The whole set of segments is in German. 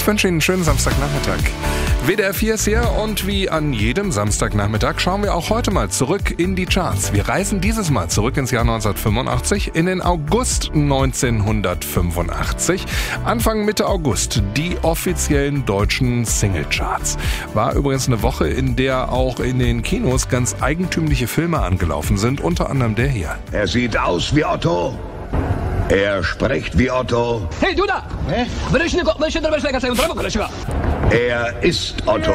wünsche Ihnen einen schönen Samstagnachmittag. WDR 4 ist hier und wie an jedem Samstagnachmittag schauen wir auch heute mal zurück in die Charts. Wir reisen dieses Mal zurück ins Jahr 1985, in den August 1985. Anfang Mitte August die offiziellen deutschen Singlecharts. War übrigens eine Woche, in der auch in den Kinos ganz eigentümliche Filme angelaufen sind, unter anderem der hier. Er sieht aus wie Otto. Er spricht wie Otto. Hey, du da! Er ist Otto.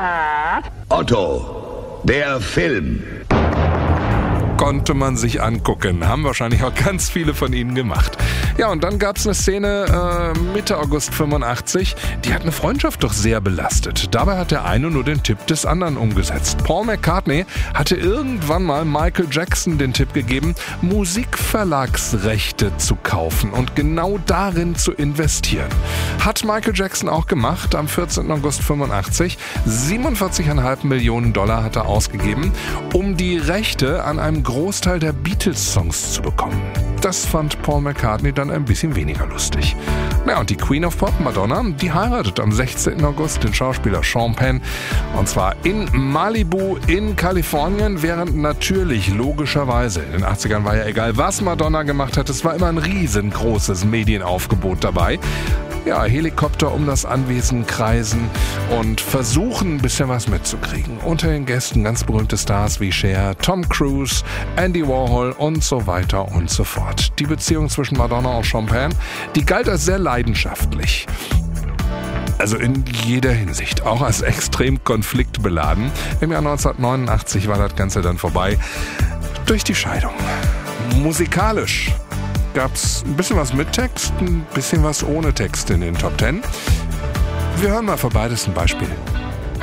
Otto, der Film. Konnte man sich angucken. Haben wahrscheinlich auch ganz viele von Ihnen gemacht. Ja, und dann gab es eine Szene Mitte August 85, die hat eine Freundschaft doch sehr belastet. Dabei hat der eine nur den Tipp des anderen umgesetzt. Paul McCartney hatte irgendwann mal Michael Jackson den Tipp gegeben, Musikverlagsrechte zu kaufen und genau darin zu investieren. Hat Michael Jackson auch gemacht am 14. August 85. 47,5 Millionen Dollar hat er ausgegeben, um die Rechte an einem Großteil der Beatles-Songs zu bekommen. Das fand Paul McCartney dann ein bisschen weniger lustig. Ja, und die Queen of Pop, Madonna, die heiratet am 16. August den Schauspieler Sean Penn. Und zwar in Malibu in Kalifornien, während natürlich logischerweise in den 80ern war ja egal, was Madonna gemacht hat, es war immer ein riesengroßes Medienaufgebot dabei. Ja, Helikopter um das Anwesen kreisen und versuchen, ein bisschen was mitzukriegen. Unter den Gästen ganz berühmte Stars wie Cher, Tom Cruise, Andy Warhol und so weiter und so fort. Die Beziehung zwischen Madonna und Sean Penn, die galt als sehr leidenschaftlich. Also in jeder Hinsicht, auch als extrem konfliktbeladen. Im Jahr 1989 war das Ganze dann vorbei durch die Scheidung. Musikalisch gab's ein bisschen was mit Text, ein bisschen was ohne Text in den Top 10. Wir hören mal für beides ein Beispiel.